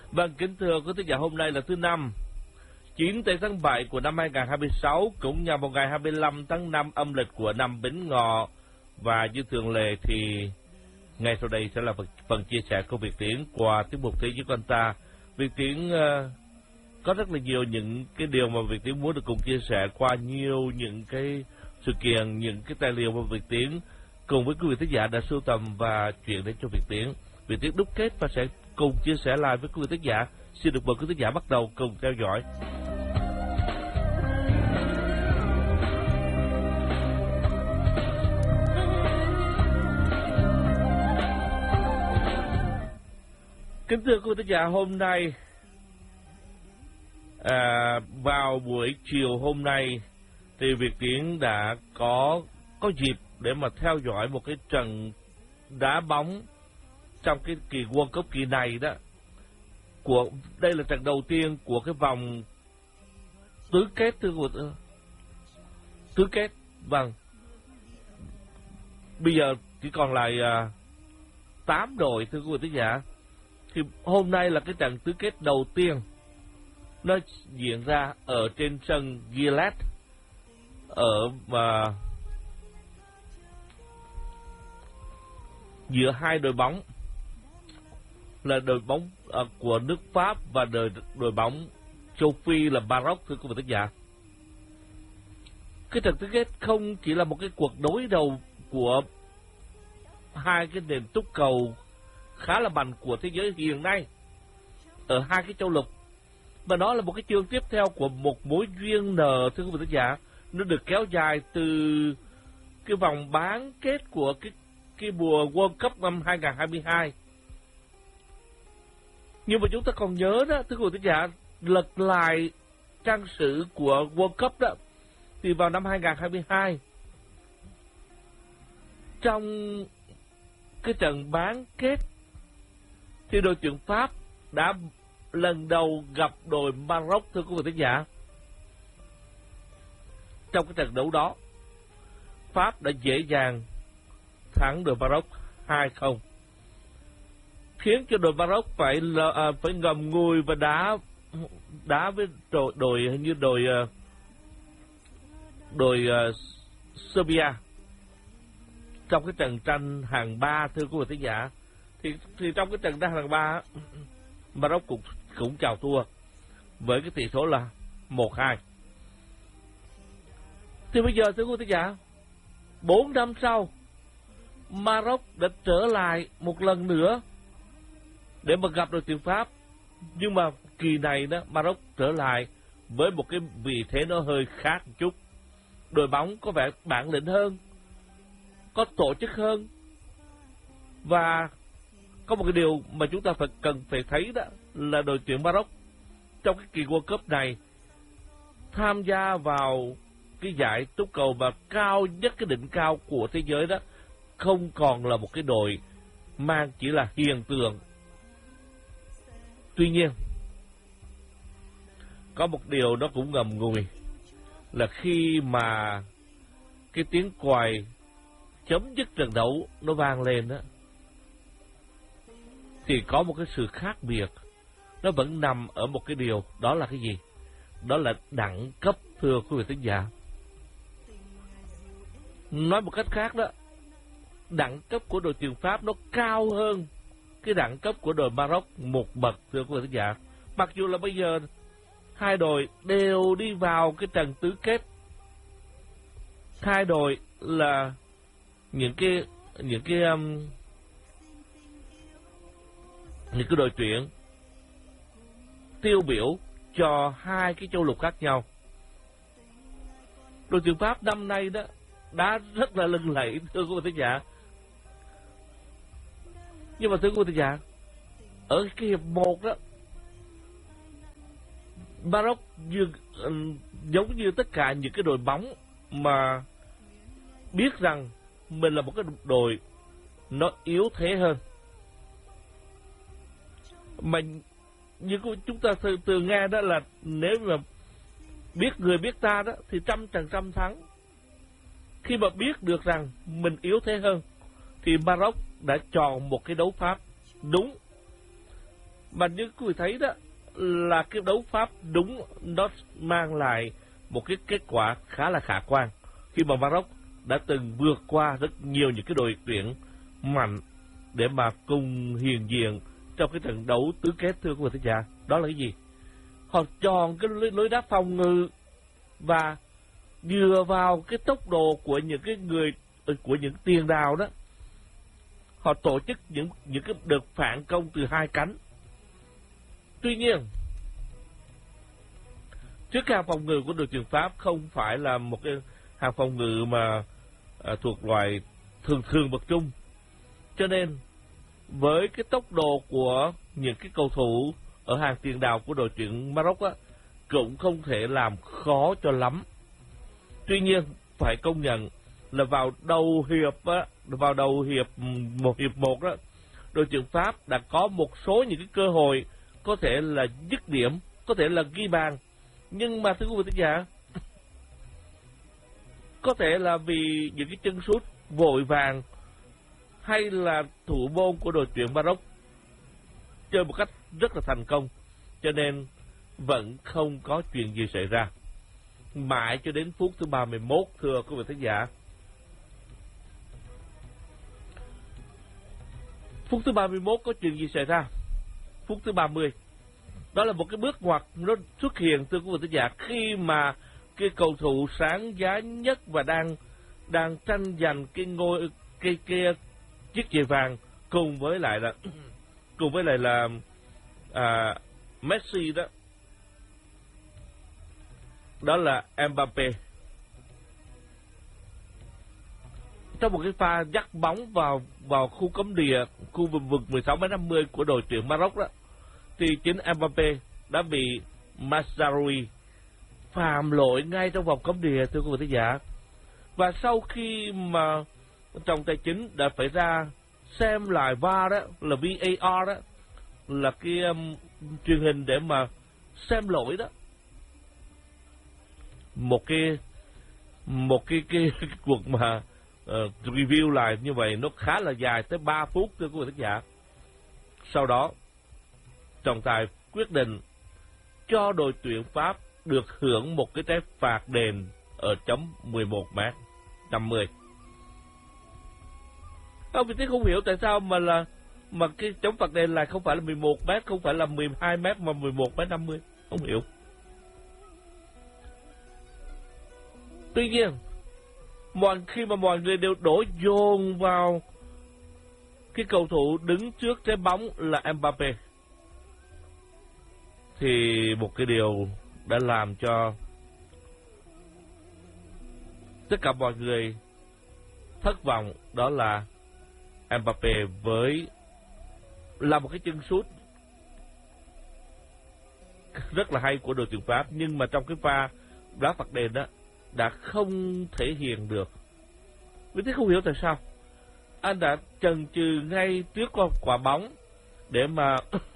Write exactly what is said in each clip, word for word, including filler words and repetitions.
Vâng, kính thưa quý thính giả, hôm nay là thứ năm, chín tây tháng bảy của năm hai nghìn không trăm hai mươi sáu, cũng nhằm vào ngày hai mươi lăm tháng năm âm lịch của năm Bính Ngọ. Và như thường lệ thì ngay sau đây sẽ là phần, phần chia sẻ của Việt Tiến qua tiết mục Thế giới của anh ta. Việt Tiến uh, có rất là nhiều những cái điều mà Việt Tiến muốn được cùng chia sẻ qua nhiều những cái sự kiện, những cái tài liệu mà Việt Tiến cùng với quý vị thính giả đã sưu tầm và chuyển đến cho Việt Tiến. Việt Tiến đúc kết và sẽ cùng chia sẻ lại với quý vị thính giả. Xin được mời quý vị thính giả bắt đầu cùng theo dõi. Kính thưa quý vị thính giả, hôm nay à, vào buổi chiều hôm nay thì Việt Tiến đã có có dịp để mà theo dõi một cái trận đá bóng trong cái kỳ World Cup kỳ này đó. Của đây là trận đầu tiên của cái vòng tứ kết thưa quý vị. Tứ kết, vâng. Bây giờ chỉ còn lại uh, tám đội thưa quý vị thính giả. Thì hôm nay là cái trận tứ kết đầu tiên, nó diễn ra ở trên sân Gillette ở mà uh, giữa hai đội bóng là đội bóng uh, của nước Pháp và đội đội bóng châu Phi là Maroc thưa quý vị thính giả. Cái trận tứ kết không chỉ là một cái cuộc đối đầu của hai cái nền túc cầu khá là mạnh của thế giới hiện nay ở hai cái châu lục, mà nó là một cái chương tiếp theo của một mối duyên nợ thưa quý vị thính giả. Nó được kéo dài từ cái vòng bán kết của cái cái mùa World Cup năm hai nghìn không trăm hai mươi hai. Nhưng mà chúng ta còn nhớ đó thưa quý vị thính giả, lật lại trang sử của World Cup đó thì vào năm hai nghìn không trăm hai mươi hai, trong cái trận bán kết thì đội tuyển Pháp đã lần đầu gặp đội Maroc thưa quý vị thính giả. Trong cái trận đấu đó, Pháp đã dễ dàng thắng đội Maroc hai không, khiến cho đội Maroc phải à, phải ngậm ngùi và đá đá với đội đội như đội đội uh, Serbia trong cái trận tranh hàng ba thưa quý vị thính giả. Thì thì trong cái trận tranh hàng ba, Maroc cũng cũng chào thua với cái tỷ số là một hai. Thì bây giờ thưa quý vị thính giả, bốn năm sau, Maroc đã trở lại một lần nữa để mà gặp đội tuyển Pháp. Nhưng mà kỳ này đó, Maroc trở lại với một cái vị thế nó hơi khác một chút. Đội bóng có vẻ bản lĩnh hơn, có tổ chức hơn, và có một cái điều mà chúng ta phải cần phải thấy đó là đội tuyển Maroc trong cái kỳ World Cup này tham gia vào cái giải túc cầu mà cao nhất, cái đỉnh cao của thế giới đó, không còn là một cái đội mang chỉ là hiện tượng. Tuy nhiên, có một điều nó cũng ngầm ngùi là khi mà cái tiếng còi chấm dứt trận đấu nó vang lên đó, thì có một cái sự khác biệt. Nó vẫn nằm ở một cái điều, đó là cái gì? Đó là đẳng cấp thưa quý vị thính giả. Nói một cách khác đó, đẳng cấp của đội tuyển Pháp nó cao hơn cái đẳng cấp của đội Maroc một bậc thưa quý vị thính giả. Mặc dù là bây giờ hai đội đều đi vào cái trận tứ kết, hai đội là những cái những cái um, những cái đội tuyển tiêu biểu cho hai cái châu lục khác nhau. Đội tuyển Pháp năm nay đó đá rất là lừng lẫy thưa quý vị thính giả. Nhưng mà thưa quý vị thính giả, ở cái hiệp một đó, Maroc như, giống như tất cả những cái đội bóng mà biết rằng mình là một cái đội nó yếu thế hơn, mà như chúng ta từ, từ nghe đó là nếu mà biết người biết ta đó thì trăm trận trăm thắng. Khi mà biết được rằng mình yếu thế hơn thì Maroc đã chọn một cái đấu pháp đúng. Mà như quý vị thấy đó, là cái đấu pháp đúng nó mang lại một cái kết quả khá là khả quan, khi mà Maroc đã từng vượt qua rất nhiều những cái đội tuyển mạnh để mà cùng hiện diện trong cái trận đấu tứ kết. Thưa quý vị thính giả, đó là cái gì? Họ chọn cái lối, lối đá phòng ngự và dựa vào cái tốc độ của những cái người, của những tiền đạo đó, họ tổ chức những những cái đợt phản công từ hai cánh. Tuy nhiên, trước cái hàng phòng ngự của đội tuyển Pháp không phải là một cái hàng phòng ngự mà à, thuộc loại thường thường bậc trung, cho nên với cái tốc độ của những cái cầu thủ ở hàng tiền đạo của đội tuyển Maroc á, cũng không thể làm khó cho lắm. Tuy nhiên phải công nhận là vào đầu hiệp á, vào đầu hiệp một hiệp một đó, đội tuyển Pháp đã có một số những cái cơ hội có thể là dứt điểm, có thể là ghi bàn, nhưng mà thưa quý vị thính giả, có thể là vì những cái chân sút vội vàng hay là thủ môn của đội tuyển Maroc chơi một cách rất là thành công, cho nên vẫn không có chuyện gì xảy ra. Mãi cho đến phút thứ ba mươi mốt, thưa quý vị thính giả, phút thứ ba mươi mốt có chuyện gì xảy ra? Phút thứ ba mươi, đó là một cái bước ngoặt nó xuất hiện, thưa quý vị thính giả, khi mà cái cầu thủ sáng giá nhất và đang đang tranh giành cái ngôi cái cái chiếc chìa vàng cùng với lại là cùng với lại là à, Messi đó, đó là Mbappé. Trong một cái pha dắt bóng vào vào khu cấm địa, khu vực vực mười sáu mét năm mươi của đội tuyển Maroc đó, thì chính Mbappé đã bị Mazraoui phạm lỗi ngay trong vòng cấm địa, thưa quý vị thính giả. Và sau khi mà trọng tài chính đã phải ra xem lại vê a rờ đó, là vê a rờ đó, là cái um, truyền hình để mà xem lỗi đó, một cái một cái cái, cái cuộc mà uh, review lại như vậy nó khá là dài, tới ba phút, thưa quý vị thính giả. Sau đó trọng tài quyết định cho đội tuyển Pháp được hưởng một cái trái phạt đền ở chấm mười một mét năm mươi. Ông vị không hiểu tại sao mà là mà cái chấm phạt đền lại không phải là mười một mét, không phải là mười hai mét mà mười một mét năm mươi, không hiểu. Tuy nhiên, mọi khi mà mọi người đều đổ dồn vào cái cầu thủ đứng trước trái bóng là Mbappé, thì một cái điều đã làm cho tất cả mọi người thất vọng, đó là Mbappé với là một cái chân sút rất là hay của đội tuyển Pháp, nhưng mà trong cái pha đá phạt đền đó đã không thể hiện được. Vì thế không hiểu tại sao anh đã chần chừ ngay trước con quả bóng để mà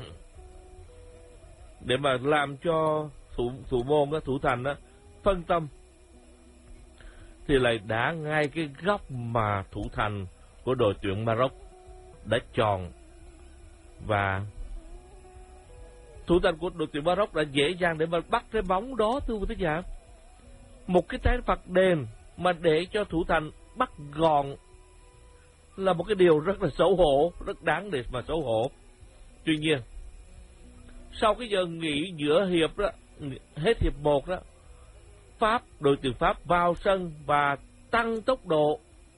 để mà làm cho thủ thủ môn đó, thủ thành đó phân tâm, thì lại đá ngay cái góc mà thủ thành của đội tuyển Maroc đã chọn, và thủ thành của đội tuyển Maroc đã dễ dàng để mà bắt cái bóng đó, thưa quý vị giả. Một cái trái phạt đền mà để cho thủ thành bắt gọn là một cái điều rất là xấu hổ, rất đáng để mà xấu hổ. Tuy nhiên, sau cái giờ nghỉ giữa hiệp đó, hết hiệp một đó, Pháp, đội tuyển Pháp vào sân và tăng tốc độ.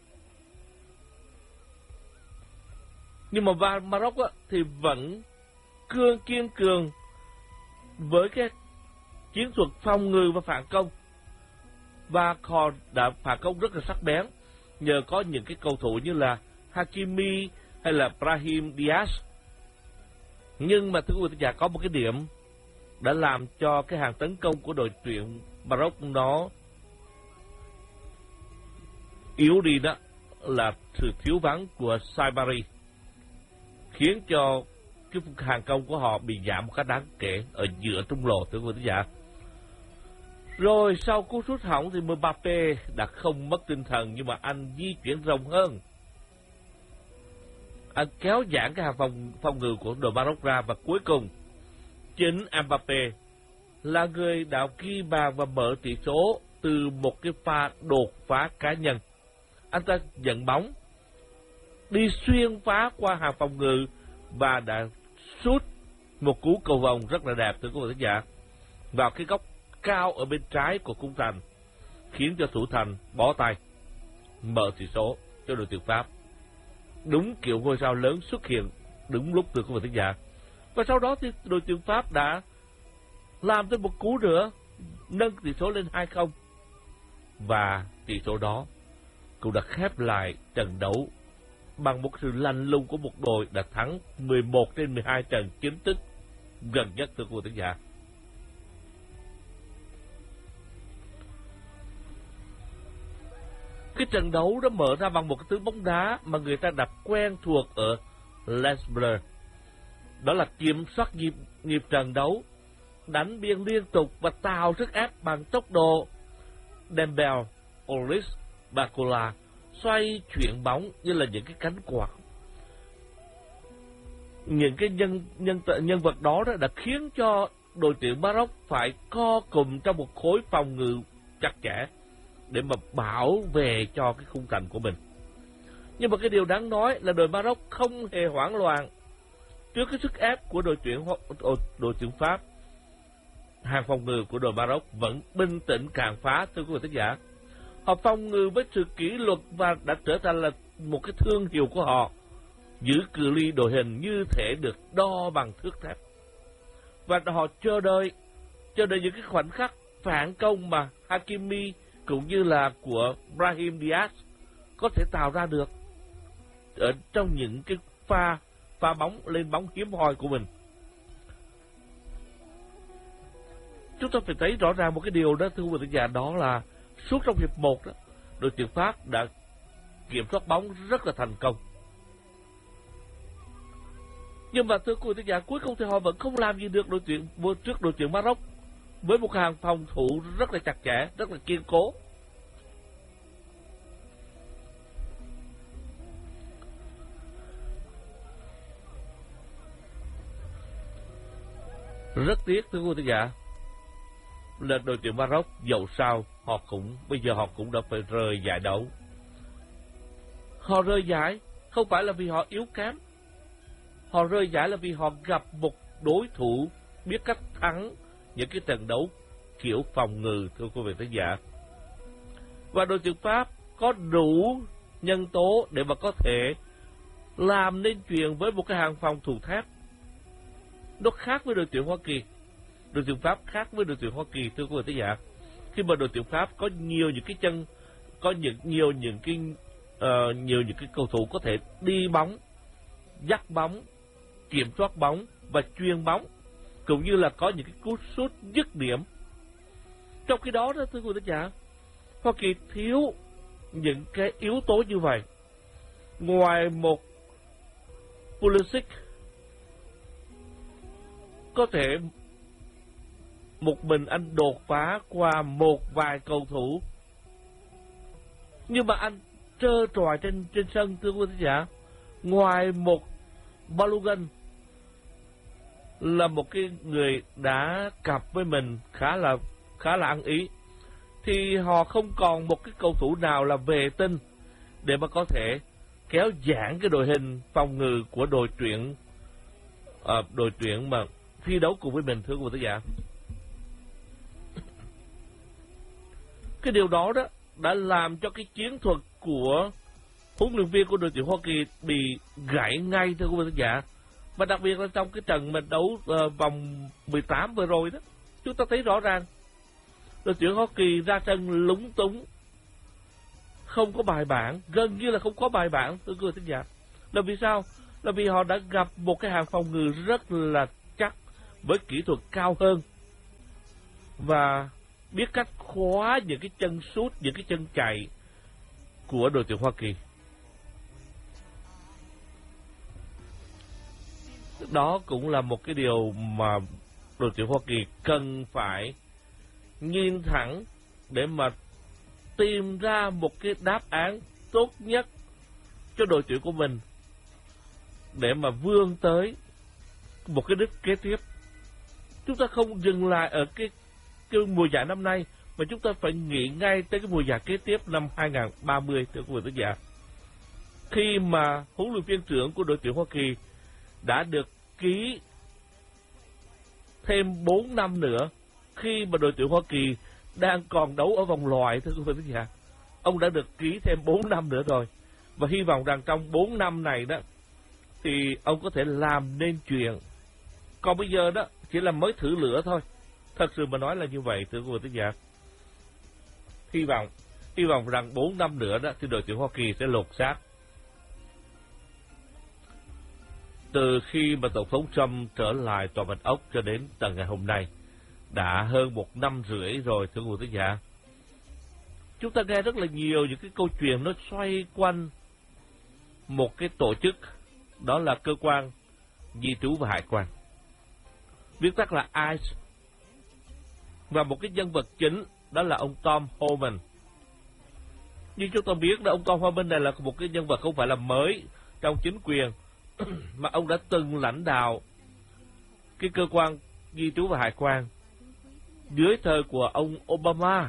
Nhưng mà Maroc á, thì vẫn cương kiên cường với cái chiến thuật phòng ngự và phản công, và họ đã phản công rất là sắc bén nhờ có những cái cầu thủ như là Hakimi hay là Brahim Diaz. Nhưng mà thưa quý vị, có một cái điểm đã làm cho cái hàng tấn công của đội tuyển Maroc nó yếu đi, đó là sự thiếu vắng của Saibari, khiến cho cái hàng công của họ bị giảm một cách đáng kể ở giữa trung lộ, thưa quý vị giả. Rồi sau cú sút hỏng thì Mbappé đã không mất tinh thần, nhưng mà anh di chuyển rộng hơn. anh kéo giãn cái hàng phòng phòng ngự của đội Maroc ra, và cuối cùng chính Mbappé là người đã ghi bàn và mở tỷ số từ một cái pha đột phá cá nhân. Anh ta dẫn bóng đi xuyên phá qua hàng phòng ngự và đã sút một cú cầu vồng rất là đẹp, thưa quý vị khán giả, vào cái góc cao ở bên trái của khung thành, khiến cho thủ thành bó tay, mở tỷ số cho đội tuyển Pháp. Đúng kiểu ngôi sao lớn xuất hiện đúng lúc, từ quý vị khán giả. Và sau đó thì đội tuyển Pháp đã làm thêm một cú nữa, nâng tỷ số lên hai không, và tỷ số đó cũng đã khép lại trận đấu bằng một sự lạnh lùng của một đội đã thắng mười một trên mười hai trận chính thức gần nhất, từ quý vị khán giả. Cái trận đấu đó mở ra bằng một cái thứ bóng đá mà người ta đã quen thuộc ở Les Bleus. Đó là kiểm soát nhịp, nhịp trận đấu, đánh biên liên tục và tạo sức ép bằng tốc độ. Dembele, Olise, Barcola xoay chuyển bóng như là những cái cánh quạt. Những cái nhân nhân nhân vật đó, đó đã khiến cho đội tuyển Maroc phải co cụm trong một khối phòng ngự chặt chẽ để mà bảo vệ cho cái khung thành của mình. Nhưng mà cái điều đáng nói là đội Maroc không hề hoảng loạn trước cái sức ép của đội tuyển đội tuyển Pháp. Hàng phòng ngự của đội Maroc vẫn bình tĩnh càn phá, thưa quý vị khán giả. Họ phòng ngự với sự kỷ luật và đã trở thành là một cái thương hiệu của họ, giữ cự ly đội hình như thể được đo bằng thước thép. Và họ chờ đợi chờ đợi những cái khoảnh khắc phản công mà Hakimi cũng như là của Brahim Diaz có thể tạo ra được ở trong những cái pha pha bóng lên bóng hiếm hoi của mình. Chúng ta phải thấy rõ ràng một cái điều đó, thưa quý vị khán giả, đó là suốt trong hiệp một đó, đội tuyển Pháp đã kiểm soát bóng rất là thành công. Nhưng mà thưa quý vị khán giả, cuối cùng thì họ vẫn không làm gì được đội tuyển trước đội tuyển Maroc với một hàng phòng thủ rất là chặt chẽ, rất là kiên cố. Rất tiếc, thưa quý vị khán giả, là đội tuyển Maroc dẫu sao họ cũng bây giờ họ cũng đã phải rời giải đấu. Họ rời giải không phải là vì họ yếu kém, họ rời giải là vì họ gặp một đối thủ biết cách thắng những cái trận đấu kiểu phòng ngự, thưa quý vị khán giả. Và đội tuyển Pháp có đủ nhân tố để mà có thể làm nên chuyện với một cái hàng phòng thủ thép. Nó khác với đội tuyển Hoa Kỳ. Đội tuyển Pháp khác với đội tuyển Hoa Kỳ, thưa quý vị khán giả. Khi mà đội tuyển Pháp có nhiều những cái chân, có những nhiều những cái uh, nhiều những cái cầu thủ có thể đi bóng, dắt bóng, kiểm soát bóng và chuyền bóng, cũng như là có những cái cú sút dứt điểm. Trong khi đó, đó thưa quý vị khán giả, Hoa Kỳ thiếu những cái yếu tố như vậy. Ngoài một Pulisic có thể một mình anh đột phá qua một vài cầu thủ, nhưng mà anh trơ trọi trên trên sân, thưa quý vị khán giả. Ngoài một Balogun là một cái người đã cặp với mình khá là khá là ăn ý, thì họ không còn một cái cầu thủ nào là vệ tinh để mà có thể kéo giãn cái đội hình phòng ngự của đội tuyển à, đội tuyển mà thi đấu cùng với mình, thưa quý vị khán giả. Cái điều đó đó đã làm cho cái chiến thuật của huấn luyện viên của đội tuyển Hoa Kỳ bị gãy ngay, thưa quý vị khán giả. Và đặc biệt là trong cái trận mình đấu uh, vòng mười tám vừa rồi đó, chúng ta thấy rõ ràng đội tuyển Hoa Kỳ ra sân lúng túng, không có bài bản, gần như là không có bài bản, thưa quý vị khán giả. Là vì sao? Là vì họ đã gặp một cái hàng phòng ngự rất là chắc, với kỹ thuật cao hơn, và biết cách khóa những cái chân sút, những cái chân chạy của đội tuyển Hoa Kỳ. Đó cũng là một cái điều mà đội tuyển Hoa Kỳ cần phải nhìn thẳng để mà tìm ra một cái đáp án tốt nhất cho đội tuyển của mình. để mà vươn tới một cái đích kế tiếp. Chúng ta không dừng lại ở cái, cái mùa giải năm nay, mà chúng ta phải nghĩ ngay tới cái mùa giải kế tiếp năm hai không ba không, thưa quý vị khán giả. Khi mà huấn luyện viên trưởng của đội tuyển Hoa Kỳ đã được ký thêm bốn năm nữa, khi mà đội tuyển Hoa Kỳ đang còn đấu ở vòng loại, thưa quý vị khán giả, ông đã được ký thêm bốn năm nữa rồi. Và hy vọng rằng trong bốn năm này đó thì ông có thể làm nên chuyện. Còn bây giờ đó chỉ là mới thử lửa thôi. Thật sự mà nói là như vậy, thưa quý vị khán giả. Hy vọng, hy vọng rằng bốn năm nữa đó thì đội tuyển Hoa Kỳ sẽ lột xác. Từ khi mà Tổng thống Trump trở lại Tòa Bạch Ốc cho đến tận ngày hôm nay, đã hơn một năm rưỡi rồi, thưa quý vị khán giả. Chúng ta nghe rất là nhiều những cái câu chuyện nó xoay quanh một cái tổ chức, đó là cơ quan di trú và hải quan, viết tắt là i xê, và một cái nhân vật chính đó là ông Tom Homan. Như chúng ta biết đó, ông Tom Homan này là một cái nhân vật không phải là mới trong chính quyền, mà ông đã từng lãnh đạo cái cơ quan di trú và hải quan dưới thời của ông Obama,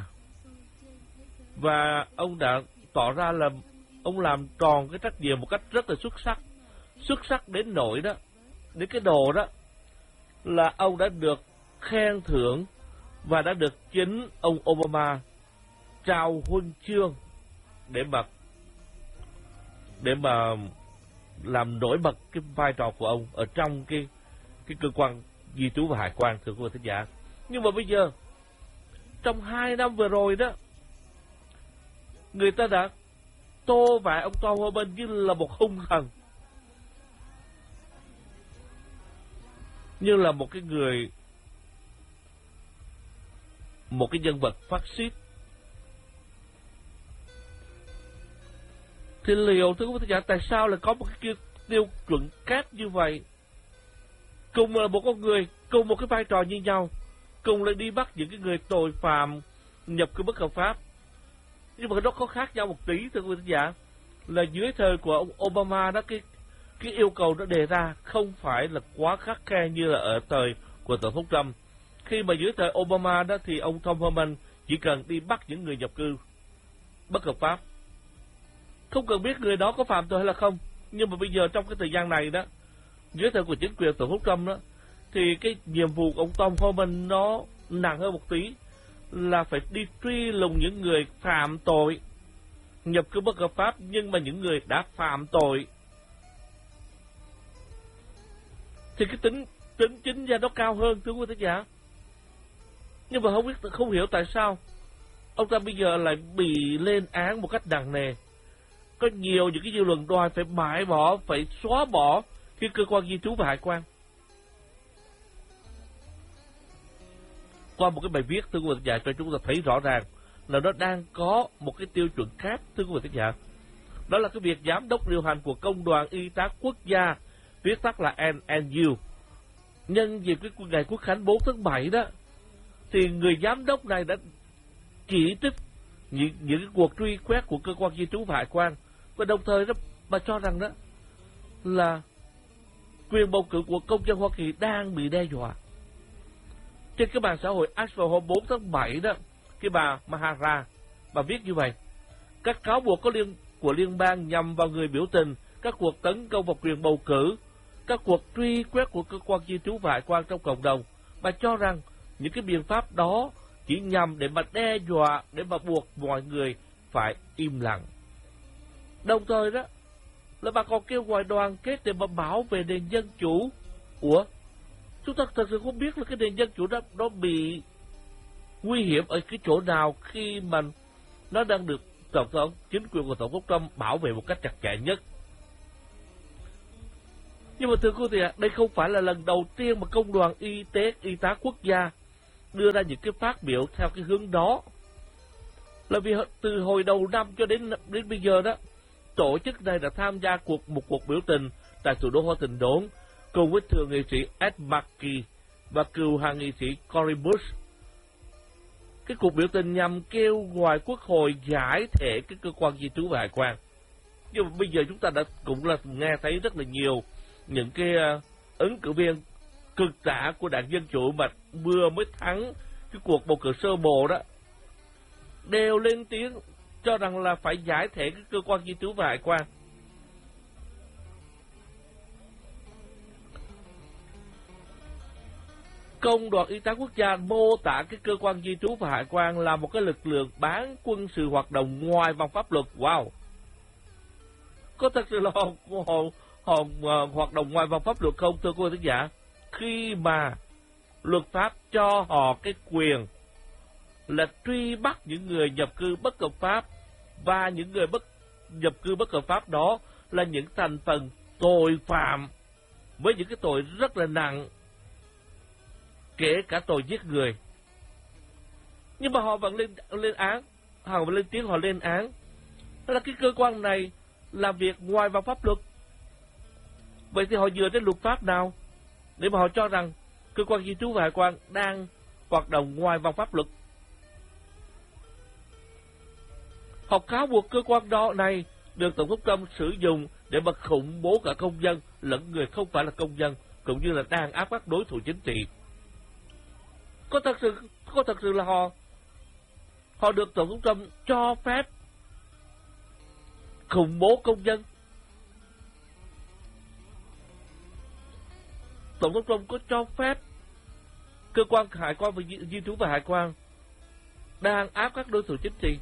và ông đã tỏ ra là ông làm tròn cái trách nhiệm một cách rất là xuất sắc, xuất sắc đến nỗi đó, đến cái độ đó là ông đã được khen thưởng và đã được chính ông Obama trao huân chương để mà để mà làm nổi bật cái vai trò của ông ở trong cái cái cơ quan di trú và hải quan, thưa quý vị khán giả. Nhưng mà bây giờ trong hai năm vừa rồi đó, người ta đã tô vẽ ông Tom Homan như là một hung thần, như là một cái người, một cái nhân vật phát xít. Thì liệu, thưa quý vị khán giả, tại sao lại có một cái tiêu chuẩn kép như vậy? Cùng là một con người, cùng một cái vai trò như nhau, cùng lại đi bắt những cái người tội phạm nhập cư bất hợp pháp. Nhưng mà nó có khác nhau một tí, thưa quý vị khán giả, là dưới thời của ông Obama đó, cái cái yêu cầu nó đề ra không phải là quá khắt khe như là ở thời của Tổng thống Trump. Khi mà dưới thời Obama đó thì ông Tom Homan chỉ cần đi bắt những người nhập cư bất hợp pháp, không cần biết người đó có phạm tội hay là không. Nhưng mà bây giờ trong cái thời gian này đó, dưới thời của chính quyền Tổng thống Trump đó, thì cái nhiệm vụ của ông Tom Homan nó nặng hơn một tí, là phải đi truy lùng những người phạm tội nhập cư bất hợp pháp, nhưng mà những người đã phạm tội thì cái tính tính chính ra nó cao hơn, thưa quý vị khán giả. Nhưng mà không biết, không hiểu tại sao ông ta bây giờ lại bị lên án một cách nặng nề. Có nhiều những cái dư luận đòi phải bãi bỏ, phải xóa bỏ cái cơ quan di trú và hải quan. Qua một cái bài viết, thưa quý vị khán giả, cho chúng ta thấy rõ ràng là nó đang có một cái tiêu chuẩn khác, thưa quý vị khán giả. Đó là cái việc giám đốc điều hành của Công đoàn Y tá Quốc gia, viết tắt là en en u. Nhân dịp cái ngày Quốc khánh bốn tháng bảy đó, thì người giám đốc này đã chỉ trích những, những cái cuộc truy quét của cơ quan di trú và hải quan, và đồng thời đó bà cho rằng đó là quyền bầu cử của công dân Hoa Kỳ đang bị đe dọa. Trên cái mạng xã hội X vào hôm bốn tháng bảy đó, cái bà Mahara, bà viết như vậy: các cáo buộc có liên của liên bang nhằm vào người biểu tình, các cuộc tấn công vào quyền bầu cử, các cuộc truy quét của cơ quan di trú và hải quan trong cộng đồng. Bà cho rằng những cái biện pháp đó chỉ nhằm để mà đe dọa, để mà buộc mọi người phải im lặng. Đồng thời đó là bà còn kêu gọi đoàn kết để mà bảo vệ nền dân chủ. Ủa, chúng ta thật sự không biết là cái nền dân chủ đó nó bị nguy hiểm ở cái chỗ nào khi mà nó đang được tổng thống, chính quyền của Tổng thống Trump bảo vệ một cách chặt chẽ nhất. Nhưng mà thưa quý vị, đây không phải là lần đầu tiên mà Công đoàn Y tế Y tá Quốc gia đưa ra những cái phát biểu theo cái hướng đó. Là vì từ hồi đầu năm cho đến đến bây giờ đó, tổ chức này đã tham gia cuộc một cuộc biểu tình tại thủ đô Washington cùng với thượng nghị sĩ Ed Markey và cựu hạ nghị sĩ Cory Bush. Cái cuộc biểu tình nhằm kêu gọi Quốc hội giải thể cái cơ quan di trú và hải quan. Nhưng mà bây giờ chúng ta đã cũng là nghe thấy rất là nhiều những cái uh, ứng cử viên cực giả của đảng Dân Chủ mà vừa mới thắng cái cuộc bầu cử sơ bộ đó, đều lên tiếng cho rằng là phải giải thể cái cơ quan di trú và hải quan. Công đoàn Y tế Quốc gia mô tả cái cơ quan di trú và hải quan là một cái lực lượng bán quân sự hoạt động ngoài vòng pháp luật. Wow! Có thật sự là họ, họ, họ uh, hoạt động ngoài vòng pháp luật không, thưa quý vị thính giả? Khi mà luật pháp cho họ cái quyền là truy bắt những người nhập cư bất hợp pháp, và những người bất nhập cư bất hợp pháp đó là những thành phần tội phạm với những cái tội rất là nặng, kể cả tội giết người. Nhưng mà họ vẫn lên lên án, họ vẫn lên tiếng họ lên án. Đó là cái cơ quan này làm việc ngoài vòng pháp luật. Vậy thì họ dựa trên luật pháp nào để mà họ cho rằng cơ quan di trú và hải quan đang hoạt động ngoài vòng pháp luật? Họ cáo buộc cơ quan đó này được Tổng thống Trump sử dụng để mà khủng bố cả công dân lẫn người không phải là công dân, cũng như là đang áp các đối thủ chính trị. Có thật sự có thật sự là họ họ được Tổng thống Trump cho phép khủng bố công dân? Tổng thống Trump có cho phép cơ quan hải quan và di, di trú và hải quan đang áp các đối thủ chính trị?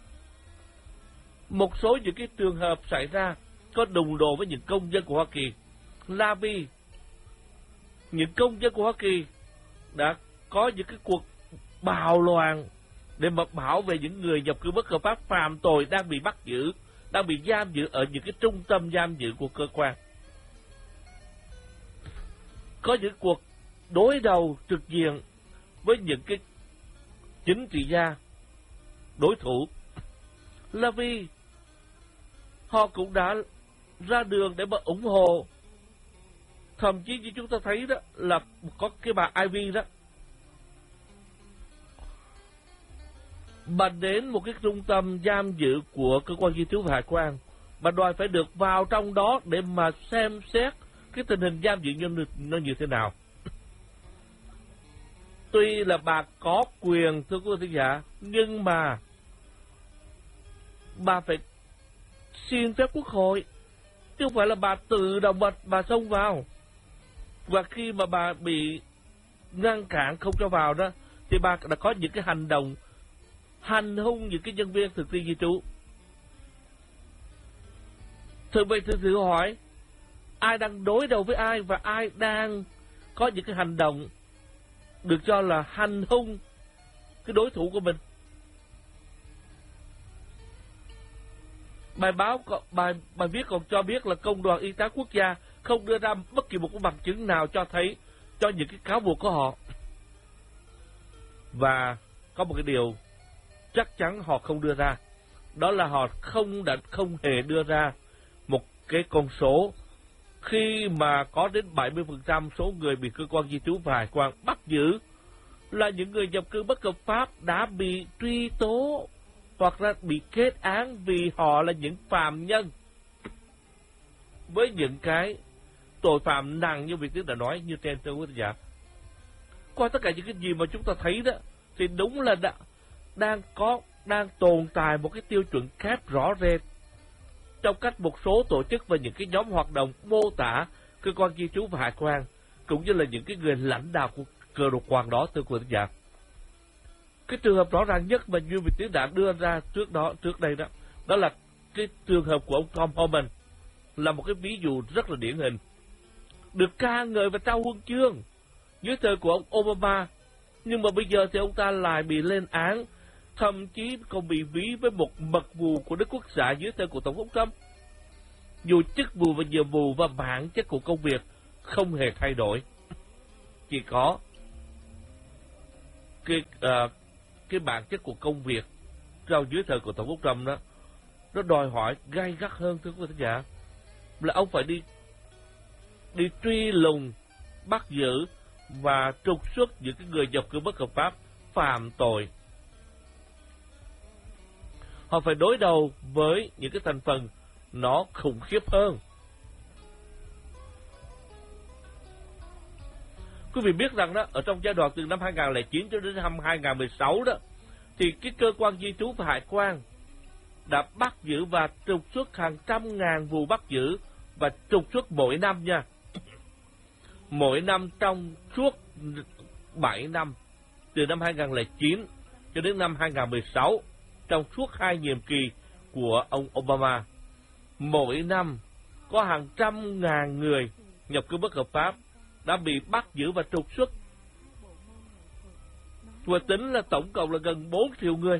Một số những cái trường hợp xảy ra có đụng độ với những công dân của Hoa Kỳ là vì những công dân của Hoa Kỳ đã có những cái cuộc bạo loạn để mà bảo vệ những người nhập cư bất hợp pháp phạm tội đang bị bắt giữ, đang bị giam giữ ở những cái trung tâm giam giữ của cơ quan. Có những cuộc đối đầu trực diện với những cái chính trị gia đối thủ là vì họ cũng đã ra đường để mà ủng hộ. Thậm chí như chúng ta thấy đó là có cái bà Ivy đó, bà đến một cái trung tâm giam giữ của cơ quan di trú và hải quan, bà đòi phải được vào trong đó để mà xem xét cái tình hình giam giữ như nó như thế nào. Tuy là bà có quyền, thưa quý vị khán giả, nhưng mà bà phải xin phép Quốc hội, chứ không phải là bà tự động bà, bà xông vào. Và khi mà bà bị ngăn cản không cho vào đó, thì bà đã có những cái hành động hành hung những cái nhân viên thực thi di trú. Thưa vậy thưa thử hỏi, ai đang đối đầu với ai và ai đang có những cái hành động được cho là hành hung cái đối thủ của mình? Bài báo bài bài viết còn cho biết là Công đoàn Y tế Quốc gia không đưa ra bất kỳ một cái bằng chứng nào cho thấy cho những cái cáo buộc của họ. Và có một cái điều chắc chắn họ không đưa ra, đó là họ không đã không hề đưa ra một cái con số khi mà có đến bảy mươi phần trăm số người bị cơ quan di trú và hải quan bắt giữ là những người nhập cư bất hợp pháp đã bị truy tố hoặc là bị kết án vì họ là những phạm nhân với những cái tội phạm nặng như việc Tiến đã nói như trên thưa quý vị giả. Qua tất cả những cái gì mà chúng ta thấy đó thì đúng là đã, đang có đang tồn tại một cái tiêu chuẩn kép rõ rệt trong cách một số tổ chức và những cái nhóm hoạt động mô tả cơ quan di trú và hải quan, cũng như là những cái người lãnh đạo của cờ độc hoàng đó, thưa quý vị giả. Cái trường hợp rõ ràng nhất mà như vị Tiến đã đưa ra trước đó trước đây đó, đó là cái trường hợp của ông Tom Homan, là một cái ví dụ rất là điển hình, được ca ngợi và trao huân chương dưới thời của ông Obama, nhưng mà bây giờ thì ông ta lại bị lên án, thậm chí còn bị ví với một mật vụ của Đức Quốc xã dưới thời của Tổng thống Trump. Dù chức vụ và nhiệm vụ và bản chất của công việc không hề thay đổi, chỉ có cái uh, cái bản chất của công việc trong dưới thời của Tổng thống Trump đó, nó đòi hỏi gay gắt hơn, thưa quý vị giả, là ông phải đi đi truy lùng, bắt giữ và trục xuất những cái người nhập cư bất hợp pháp phạm tội. Họ phải đối đầu với những cái thành phần nó khủng khiếp hơn. Quý vị biết rằng đó, ở trong giai đoạn từ năm hai nghìn không trăm lẻ chín cho đến năm hai nghìn không trăm mười sáu đó, thì cái cơ quan di trú và hải quan đã bắt giữ và trục xuất hàng trăm ngàn vụ bắt giữ và trục xuất mỗi năm nha. Mỗi năm trong suốt bảy năm, từ năm hai nghìn không trăm lẻ chín cho đến năm hai nghìn không trăm mười sáu, trong suốt hai nhiệm kỳ của ông Obama, mỗi năm có hàng trăm ngàn người nhập cư bất hợp pháp đã bị bắt giữ và trục xuất. Và tính là tổng cộng là gần bốn triệu người.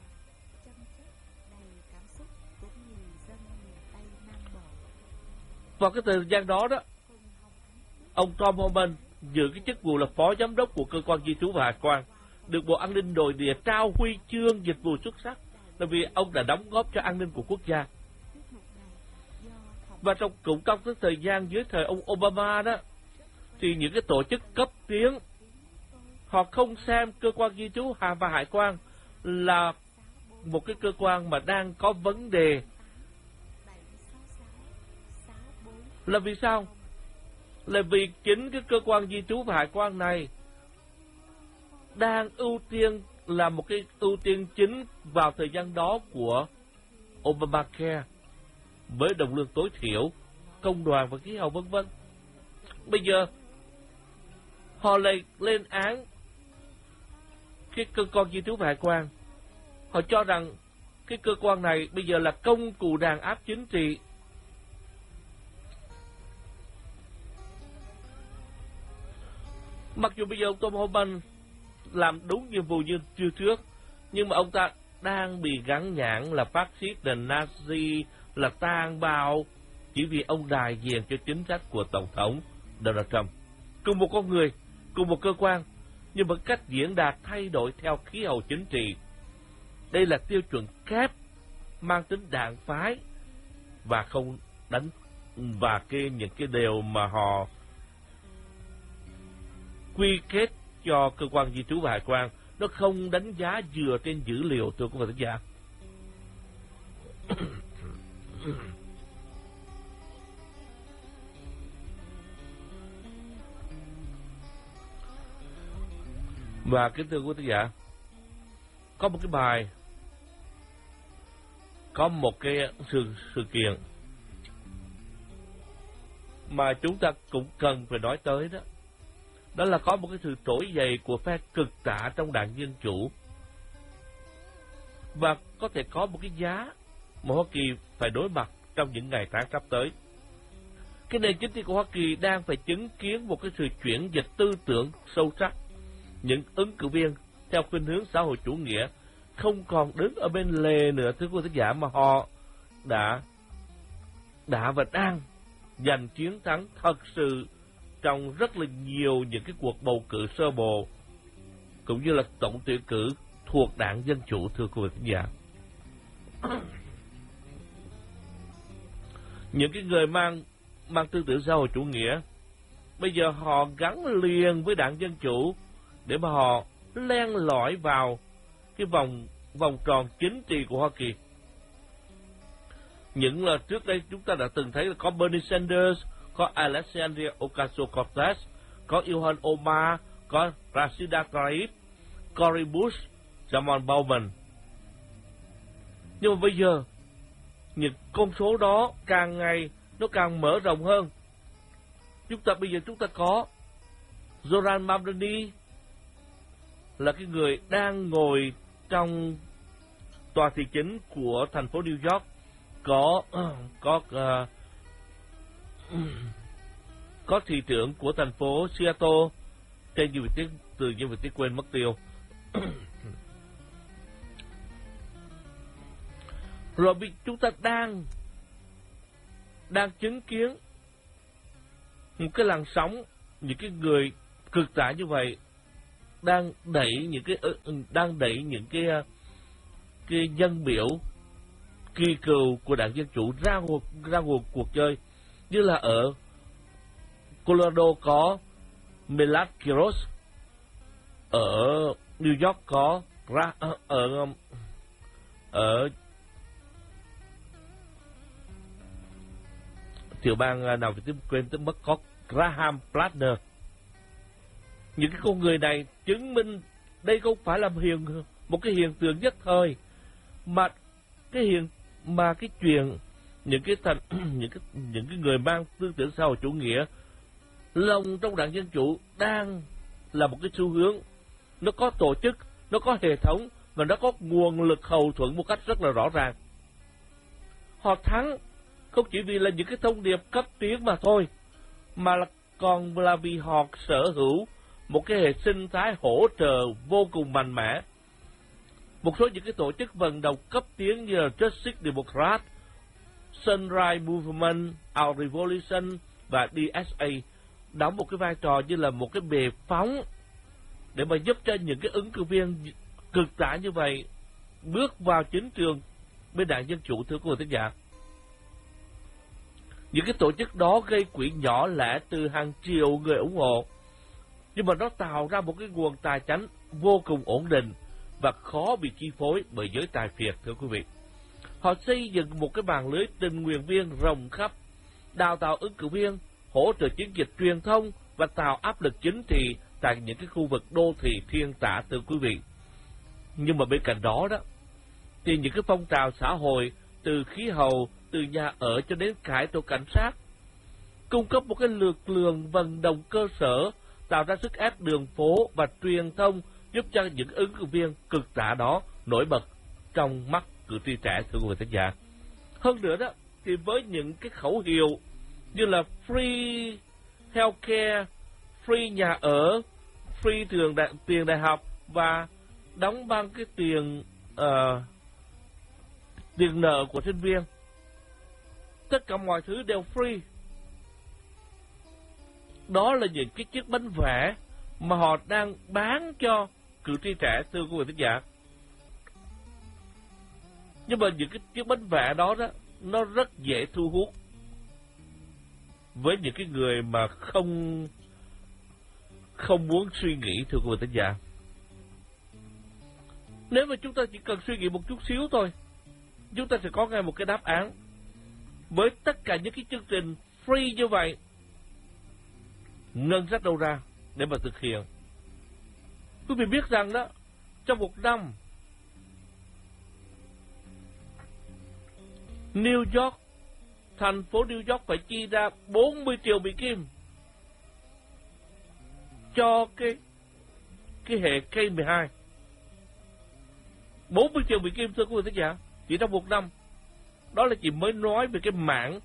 Vào cái thời gian đó đó, ông Tom Homan giữ cái chức vụ là phó giám đốc của cơ quan di trú và hải quan, được Bộ An ninh Nội địa trao huy chương dịch vụ xuất sắc là vì ông đã đóng góp cho an ninh của quốc gia. Và trong cũng trong cái thời gian dưới thời ông Obama đó, thì những cái tổ chức cấp tiến họ không xem cơ quan di trú và hải quan là một cái cơ quan mà đang có vấn đề. Là vì sao? Là vì chính cái cơ quan di trú và hải quan này đang ưu tiên, là một cái ưu tiên chính vào thời gian đó của Obamacare, với đồng lương tối thiểu, công đoàn và khí hậu vân vân. Bây giờ họ lại lên án cái cơ quan di trú và hải quan. Họ cho rằng cái cơ quan này bây giờ là công cụ đàn áp chính trị. Mặc dù bây giờ ông Tom Homan làm đúng nhiệm vụ như chưa trước, nhưng mà ông ta đang bị gắn nhãn là phát xít, là Nazi, là tàn bạo, chỉ vì ông đại diện cho chính sách của Tổng thống Donald Trump. Cùng một con người, cùng một cơ quan, nhưng mà cách diễn đạt thay đổi theo khí hậu chính trị. Đây là tiêu chuẩn kép mang tính đảng phái và không đánh, và cái những cái điều mà họ quy kết cho cơ quan di trú và hải quan, nó không đánh giá dựa trên dữ liệu, thưa quý vị thính giả. Và kính thưa quý thính giả, có một cái bài, có một cái sự sự kiện mà chúng ta cũng cần phải nói tới đó. Đó là có một cái sự trỗi dậy của phe cực tả trong đảng Dân Chủ, và có thể có một cái giá mà Hoa Kỳ phải đối mặt trong những ngày tháng sắp tới. Cái nền chính trị của Hoa Kỳ đang phải chứng kiến một cái sự chuyển dịch tư tưởng sâu sắc. Những ứng cử viên theo khuynh hướng xã hội chủ nghĩa không còn đứng ở bên lề nữa, thưa quý khán giả, mà họ đã đã và đang giành chiến thắng thật sự trong rất là nhiều những cái cuộc bầu cử sơ bộ cũng như là tổng tuyển cử thuộc đảng Dân Chủ, thưa quý vị khán giả. Những cái người mang mang tư tưởng xã hội chủ nghĩa bây giờ họ gắn liền với đảng Dân Chủ để mà họ len lỏi vào cái vòng vòng tròn chính trị của Hoa Kỳ. Những là trước đây chúng ta đã từng thấy là có Bernie Sanders, có Alexandria Ocasio-Cortez, có Ilhan Omar, có Rashida Tlaib, Cory Bush, Jamal Bowman. Nhưng mà bây giờ những con số đó càng ngày nó càng mở rộng hơn. Chúng ta bây giờ chúng ta có Zoran Mamdani, là cái người đang ngồi trong tòa thị chính của thành phố New York, có có uh, có thị trưởng của thành phố Seattle, tên gì tiếng từ như vậy tiếng quên mất tiêu. Rồi chúng ta đang đang chứng kiến một cái làn sóng những cái người cực tả như vậy đang đẩy những cái đang đẩy những cái cái dân biểu kỳ cựu của đảng Dân Chủ ra cuộc ra cuộc cuộc chơi, như là ở Colorado có Milad Kiros, ở New York có ra ở ở tiểu bang nào thì quên tới mất có Graham Platner. những cái con người này chứng minh đây không phải là hiện một cái hiện tượng nhất thời, mà cái hiện mà cái chuyện những cái thành những cái những cái người mang tư tưởng xã hội chủ nghĩa lòng trong đảng Dân Chủ đang là một cái xu hướng, nó có tổ chức, nó có hệ thống và nó có nguồn lực hậu thuẫn một cách rất là rõ ràng. Họ thắng không chỉ vì là những cái thông điệp cấp tiến mà thôi, mà là còn là vì họ sở hữu một cái hệ sinh thái hỗ trợ vô cùng mạnh mẽ. Một số những cái tổ chức vận động cấp tiến như là Justice Democrat, Sunrise Movement, Our Revolution và đê ét a đóng một cái vai trò như là một cái bệ phóng để mà giúp cho những cái ứng cử viên cực tả như vậy bước vào chính trường bên đảng Dân Chủ, thưa quý vị thính giả. Những cái tổ chức đó gây quỹ nhỏ lẻ từ hàng triệu người ủng hộ, nhưng mà nó tạo ra một cái nguồn tài chánh vô cùng ổn định và khó bị chi phối bởi giới tài phiệt, thưa quý vị. Họ xây dựng một cái mạng lưới tình nguyện viên rộng khắp, đào tạo ứng cử viên, hỗ trợ chiến dịch truyền thông và tạo áp lực chính trị tại những cái khu vực đô thị thiên tả, thưa quý vị. Nhưng mà bên cạnh đó đó, thì những cái phong trào xã hội từ khí hậu, từ nhà ở cho đến cải tổ cảnh sát, cung cấp một cái lực lượng vận động cơ sở, tạo ra sức ép đường phố và truyền thông giúp cho những ứng cử viên cực tả đó nổi bật trong mắt cử tri trẻ, thưa quý vị khán giả. Hơn nữa đó, thì với những cái khẩu hiệu như là free healthcare, free nhà ở, free trường đại, tiền đại học và đóng băng cái tiền uh, tiền nợ của sinh viên, tất cả mọi thứ đều free. Đó là những cái chiếc bánh vẽ mà họ đang bán cho cử tri trẻ, thưa quý vị khán giả. Nhưng mà những cái chiếc bánh vẽ đó đó, nó rất dễ thu hút với những cái người mà không không muốn suy nghĩ, thưa quý vị khán giả. Nếu mà chúng ta chỉ cần suy nghĩ một chút xíu thôi, chúng ta sẽ có ngay một cái đáp án. Với tất cả những cái chương trình free như vậy, ngân sách đâu ra để mà thực hiện? Quý vị biết rằng đó, trong một năm, New York, thành phố New York phải chi ra bốn mươi triệu Mỹ Kim cho cái cái hệ K mười hai. bốn mươi triệu Mỹ Kim, thưa quý vị khán giả, chỉ trong một năm. Đó là chỉ mới nói về cái mảng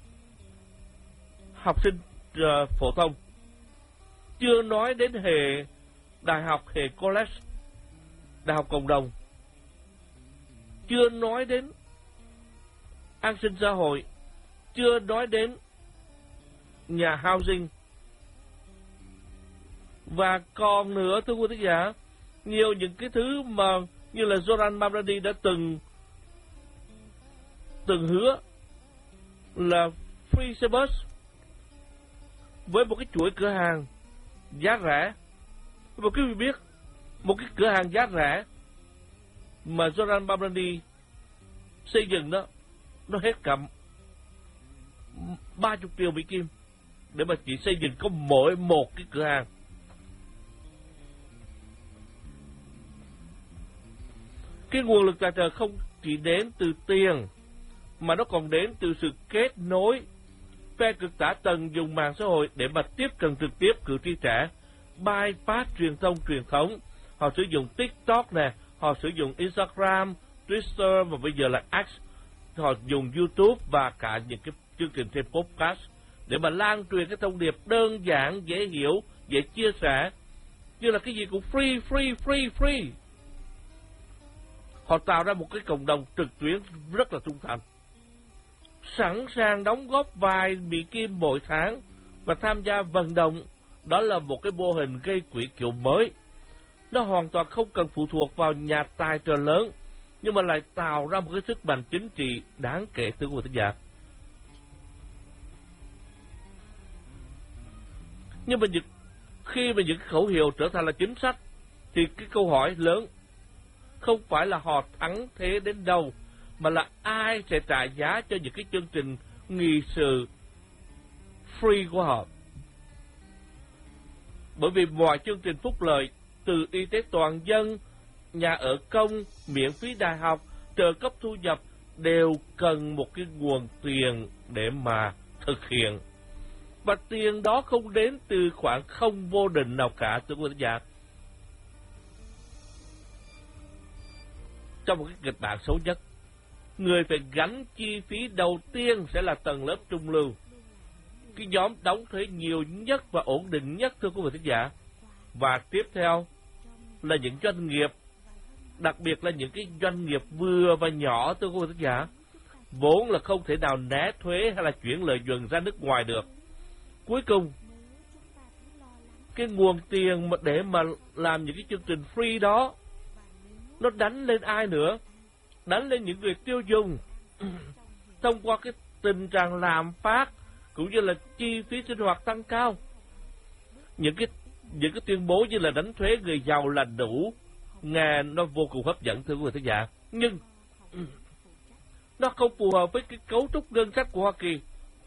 học sinh uh, phổ thông, chưa nói đến hệ đại học, hệ college, đại học cộng đồng, chưa nói đến an sinh xã hội, chưa nói đến nhà housing. Và còn nữa, thưa quý khán giả, nhiều những cái thứ mà như là Zoran Mamdani đã từng từng hứa là free xe bus với một cái chuỗi cửa hàng giá rẻ. Và quý vị biết, một cái cửa hàng giá rẻ mà Zoran Mamdani xây dựng đó, nó hết cả ba mươi triệu Mỹ Kim để mà chỉ xây dựng có mỗi một cái cửa hàng. Cái nguồn lực tài trợ không chỉ đến từ tiền, mà nó còn đến từ sự kết nối. Phe cực tả tận dùng mạng xã hội để mà tiếp cận trực tiếp cử tri trẻ, bypass truyền thông truyền thống. Họ sử dụng TikTok nè, họ sử dụng Instagram, Twitter và bây giờ là X. Họ dùng YouTube và cả những cái chương trình trên podcast để mà lan truyền cái thông điệp đơn giản, dễ hiểu, dễ chia sẻ, như là cái gì cũng free, free, free, free. Họ tạo ra một cái cộng đồng trực tuyến rất là trung thành, sẵn sàng đóng góp vài Mỹ Kim mỗi tháng và tham gia vận động. Đó là một cái mô hình gây quỹ kiểu mới. Nó hoàn toàn không cần phụ thuộc vào nhà tài trợ lớn, nhưng mà lại tạo ra một cái sức mạnh chính trị đáng kể, thưa quý vị khán giả. Nhưng mà những, khi mà những khẩu hiệu trở thành là chính sách, thì cái câu hỏi lớn không phải là họ thắng thế đến đâu, mà là ai sẽ trả giá cho những cái chương trình nghị sự free của họ. Bởi vì mọi chương trình phúc lợi từ y tế toàn dân, nhà ở công, miễn phí đại học, trợ cấp thu nhập đều cần một cái nguồn tiền để mà thực hiện. Và tiền đó không đến từ khoản không vô định nào cả, thưa quý vị giả. Trong một cái kịch bản xấu nhất, người phải gánh chi phí đầu tiên sẽ là tầng lớp trung lưu, cái nhóm đóng thuế nhiều nhất và ổn định nhất, thưa quý vị giả. Và tiếp theo là những doanh nghiệp, đặc biệt là những cái doanh nghiệp vừa và nhỏ, thưa quý vị giả, vốn là không thể nào né thuế hay là chuyển lợi nhuận ra nước ngoài được. Cuối cùng, cái nguồn tiền mà để mà làm những cái chương trình free đó, nó đánh lên ai nữa? Đánh lên những người tiêu dùng thông qua cái tình trạng lạm phát cũng như là chi phí sinh hoạt tăng cao. Những cái những cái tuyên bố như là đánh thuế người giàu là đủ, nghe nó vô cùng hấp dẫn, thưa quý vị khán giả. Nhưng nó không phù hợp với cái cấu trúc ngân sách của Hoa Kỳ.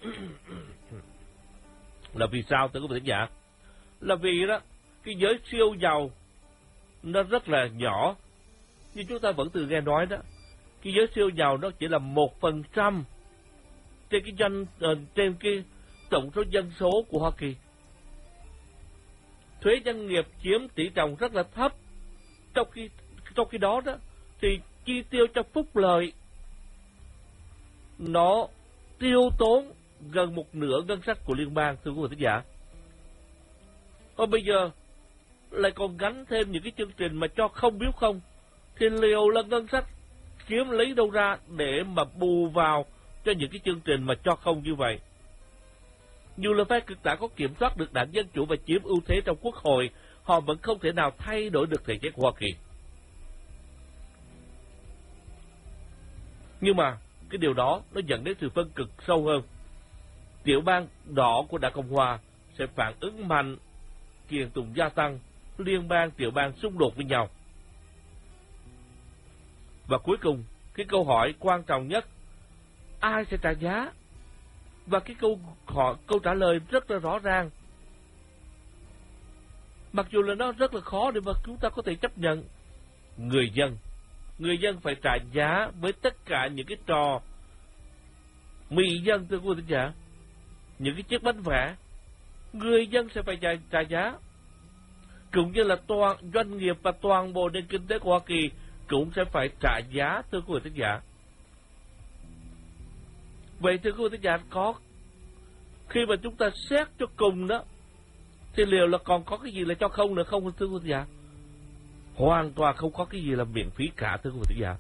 Là vì sao, thưa quý vị khán giả? Là vì đó, cái giới siêu giàu nó rất là nhỏ. Nhưng chúng ta vẫn từ nghe nói đó, cái giới siêu giàu nó chỉ là một phần trăm trên cái doanh uh, trên cái tổng số dân số của Hoa Kỳ. Thuế doanh nghiệp chiếm tỷ trọng rất là thấp. Trong khi trong khi đó đó thì chi tiêu cho phúc lợi nó tiêu tốn gần một nửa ngân sách của liên bang, thưa quý vị khán giả. Và bây giờ lại còn gánh thêm những cái chương trình mà cho không biếu không, thì liệu là ngân sách kiếm lấy đâu ra để mà bù vào cho những cái chương trình mà cho không như vậy? Dù là phe cực đoan có kiểm soát được đảng Dân Chủ và chiếm ưu thế trong Quốc hội, họ vẫn không thể nào thay đổi được thể chế của Hoa Kỳ. Nhưng mà cái điều đó nó dẫn đến sự phân cực sâu hơn. Tiểu bang đỏ của Đảng Cộng Hòa sẽ phản ứng mạnh, kiện tụng gia tăng, liên bang tiểu bang xung đột với nhau. Và cuối cùng, cái câu hỏi quan trọng nhất, ai sẽ trả giá? Và cái câu họ câu trả lời rất là rõ ràng. Mặc dù là nó rất là khó để mà chúng ta có thể chấp nhận. Người dân. Người dân phải trả giá với tất cả những cái trò mị dân, thưa quý vị giả. Những cái chiếc bánh vẽ, người dân sẽ phải trả, trả giá. Cũng như là toàn doanh nghiệp và toàn bộ nền kinh tế của Hoa Kỳ cũng sẽ phải trả giá, thưa quý vị giả. Vậy thưa quý vị giả, có khi mà chúng ta xét cho cùng đó, thì liệu là còn có cái gì là cho không nữa không, thưa quý vị giả? Hoàn toàn không có cái gì là miễn phí cả, thưa quý vị giả.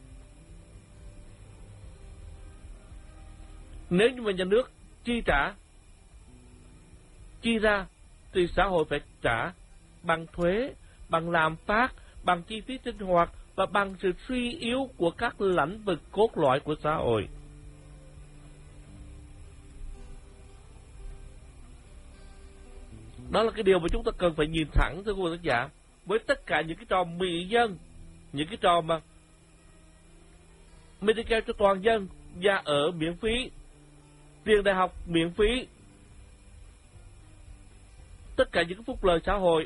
Nếu như mà nhà nước chi trả, chi ra, thì xã hội phải trả bằng thuế, bằng lạm phát, bằng chi phí sinh hoạt và bằng sự suy yếu của các lĩnh vực cốt lõi của xã hội. Đó là cái điều mà chúng ta cần phải nhìn thẳng, thưa quý vị khán giả. Với tất cả những cái trò mị dân, những cái trò mà Medicare cho toàn dân, nhà ở miễn phí, tiền đại học miễn phí, tất cả những cái phúc lợi xã hội,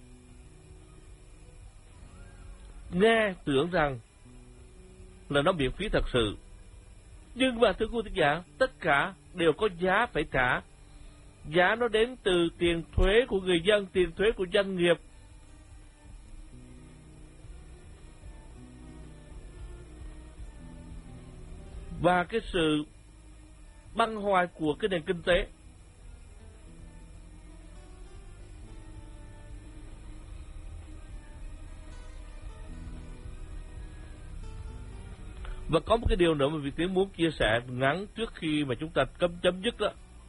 nghe tưởng rằng là nó miễn phí thật sự. Nhưng mà thưa quý vị khán giả, tất cả đều có giá phải trả. Giá nó đến từ tiền thuế của người dân, tiền thuế của doanh nghiệp. Và cái sự băng hoại của cái nền kinh tế. Và có một cái điều nữa mà Việt Tiến muốn chia sẻ ngắn trước khi mà chúng ta cấm chấm dứt đó.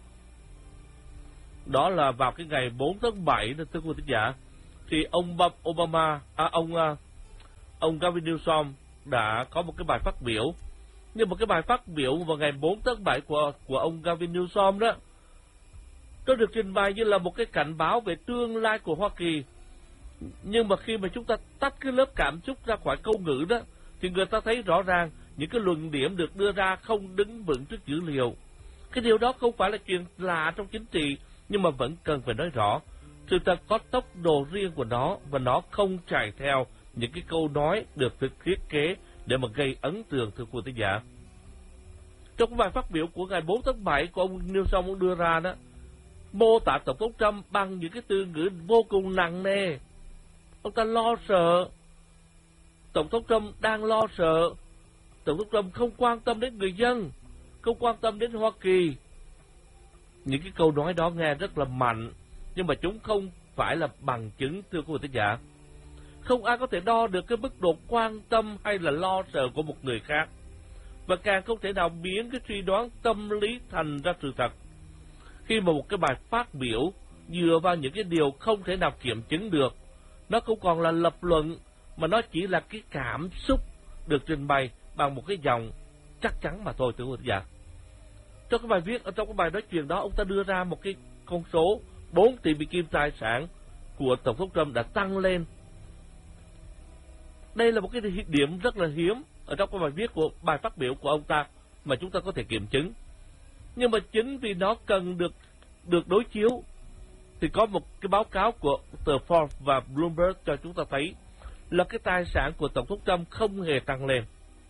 Đó là vào cái ngày bốn tháng bảy, thưa quý vị giả, thì ông Obama, à, ông ông Gavin Newsom đã có một cái bài phát biểu. Nhưng mà cái bài phát biểu vào ngày bốn tháng bảy của của ông Gavin Newsom đó, nó được trình bày như là một cái cảnh báo về tương lai của Hoa Kỳ. Nhưng mà khi mà chúng ta tách cái lớp cảm xúc ra khỏi câu ngữ đó, thì người ta thấy rõ ràng những cái luận điểm được đưa ra không đứng vững trước dữ liệu. Cái điều đó không phải là chuyện lạ trong chính trị, nhưng mà vẫn cần phải nói rõ. Sự thật có tốc độ riêng của nó và nó không chạy theo những cái câu nói được thiết kế để mà gây ấn tượng, thưa quý thính giả. Trong cái bài phát biểu của ngày bốn tháng bảy của ông Newsom ông đưa ra đó, mô tả Tổng thống Trump bằng những cái từ ngữ vô cùng nặng nề. Ông ta lo sợ. Tổng thống Trump đang lo sợ. Tổng thống Trump không quan tâm đến người dân, không quan tâm đến Hoa Kỳ. Những cái câu nói đó nghe rất là mạnh, nhưng mà chúng không phải là bằng chứng, thưa quý vị thính giả. Không ai có thể đo được cái mức độ quan tâm hay là lo sợ của một người khác, và càng không thể nào biến cái suy đoán tâm lý thành ra sự thật. Khi mà một cái bài phát biểu dựa vào những cái điều không thể nào kiểm chứng được, nó không còn là lập luận, mà nó chỉ là cái cảm xúc được trình bày bằng một cái dòng chắc chắn mà thôi, thưa quý vị thính giả. Trong cái bài viết, ở trong cái bài nói chuyện đó, ông ta đưa ra một cái con số bốn tỷ Mỹ Kim tài sản của Tổng thống Trump đã tăng lên. Đây là một cái điểm rất là hiếm ở trong cái bài viết của bài phát biểu của ông ta mà chúng ta có thể kiểm chứng. Nhưng mà chính vì nó cần được được đối chiếu, thì có một cái báo cáo của tờ Forbes và Bloomberg cho chúng ta thấy là cái tài sản của Tổng thống Trump không hề tăng lên,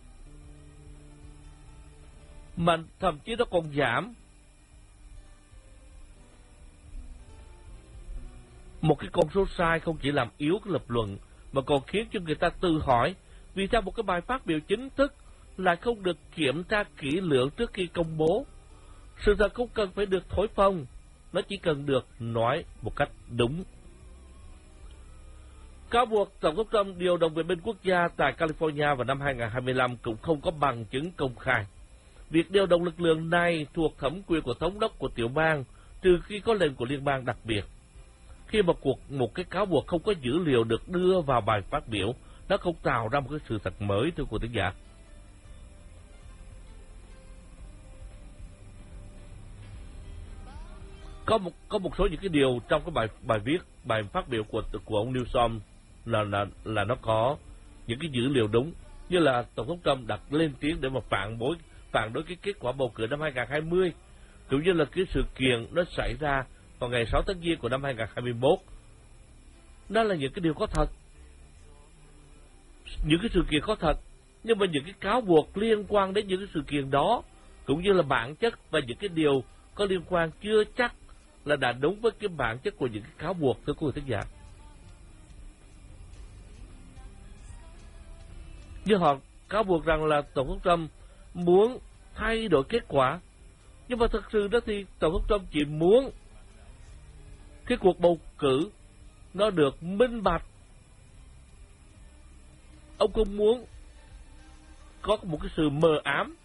mà thậm chí nó còn giảm. Một cái con số sai không chỉ làm yếu cái lập luận, mà còn khiến cho người ta tự hỏi vì sao một cái bài phát biểu chính thức lại không được kiểm tra kỹ lưỡng trước khi công bố. Sự thật không cần phải được thổi phồng, nó chỉ cần được nói một cách đúng. Cáo buộc Tổng thống Trump điều động vệ binh quốc gia tại California vào năm hai nghìn không trăm hai mươi lăm cũng không có bằng chứng công khai. Việc điều động lực lượng này thuộc thẩm quyền của thống đốc của tiểu bang, trừ khi có lệnh của liên bang đặc biệt. Khi mà cuộc một cái cáo buộc không có dữ liệu được đưa vào bài phát biểu, nó không tạo ra một cái sự thật mới, thưa quý thính giả. Có một có một số những cái điều trong cái bài bài viết, bài phát biểu của của ông Newsom là là là nó có những cái dữ liệu đúng, như là Tổng thống Trump đặt lên tiếng để mà phản đối phản đối cái kết quả bầu cử năm hai nghìn không trăm hai mươi, cũng như là cái sự kiện nó xảy ra vào ngày sáu tháng Giêng của năm hai nghìn không trăm hai mươi mốt. Đó là những cái điều có thật, những cái sự kiện có thật, nhưng mà những cái cáo buộc liên quan đến những cái sự kiện đó, cũng như là bản chất và những cái điều có liên quan chưa chắc là đã đúng với cái bản chất của những cái cáo buộc, thưa quý vị thính giả. Như họ cáo buộc rằng là Tổng thống Trump muốn thay đổi kết quả, nhưng mà thực sự đó thì Tổng thống Trump chỉ muốn cái cuộc bầu cử nó được minh bạch. Ông không muốn có một cái sự mờ ám.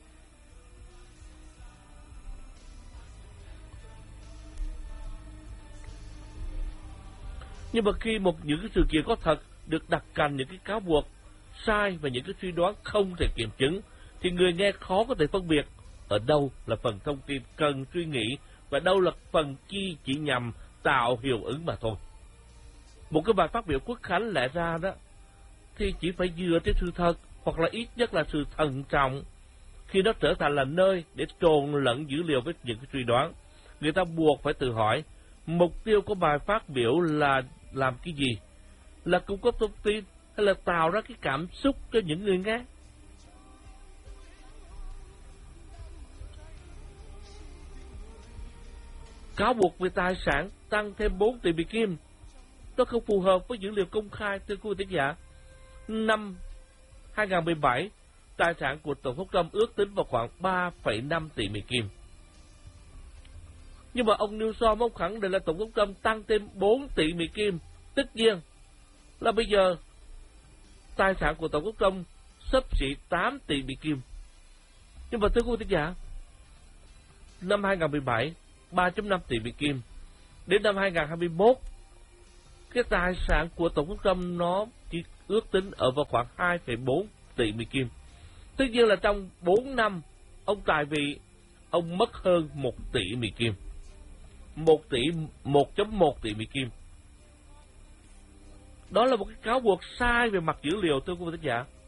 Nhưng mà khi một những cái sự kiện có thật được đặt cạnh những cái cáo buộc sai và những cái suy đoán không thể kiểm chứng, thì người nghe khó có thể phân biệt ở đâu là phần thông tin cần suy nghĩ và đâu là phần chi chỉ nhằm tạo hiệu ứng mà thôi. Một cái bài phát biểu quốc khánh lẽ ra đó thì chỉ phải dựa trên sự thật, hoặc là ít nhất là sự thận trọng. Khi nó trở thành là nơi để trộn lẫn dữ liệu với những cái suy đoán, người ta buộc phải tự hỏi mục tiêu của bài phát biểu là làm cái gì? Là cung cấp thông tin hay là tạo ra cái cảm xúc cho những người nghe? Cáo buộc về tài sản tăng thêm bốn tỷ Mỹ Kim, nó không phù hợp với dữ liệu công khai, thưa quý vị thính giả. Năm hai nghìn không trăm mười bảy, tài sản của Tổng thống Trump ước tính vào khoảng ba phẩy năm tỷ Mỹ Kim. Nhưng mà ông Newsom ông khẳng định là Tổng thống Trump tăng thêm bốn tỷ Mỹ Kim. Tất nhiên là bây giờ tài sản của Tổng thống Trump xấp xỉ tám tỷ Mỹ Kim. Nhưng mà thưa quý vị thính giả, năm hai nghìn không trăm mười bảy, ba phẩy năm tỷ Mỹ Kim. Đến năm hai nghìn không trăm hai mươi mốt, cái tài sản của Tổng thống Trump nó chỉ ước tính ở vào khoảng hai phẩy bốn tỷ Mỹ Kim. Tất nhiên là trong bốn năm ông tại vị, ông mất hơn một tỷ Mỹ Kim. một tỷ, một phẩy một tỷ Mỹ Kim. Đó là một cái cáo buộc sai về mặt dữ liệu, thưa quý vị thính giả.